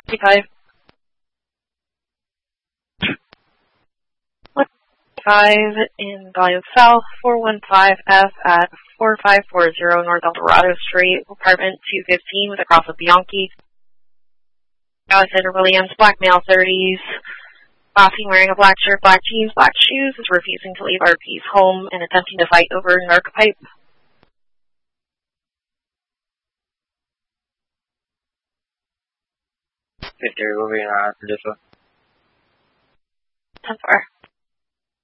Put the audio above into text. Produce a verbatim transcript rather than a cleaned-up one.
five. five in Volume South, four one five F at four five four zero North Eldorado Street, apartment two fifteen with a cross of Bianchi. Alexander Williams, black male, thirties, laughing, wearing a black shirt, black jeans, black shoes, is refusing to leave R P's home and attempting to fight over narc pipe. Victory will be an hour for this one. ten four.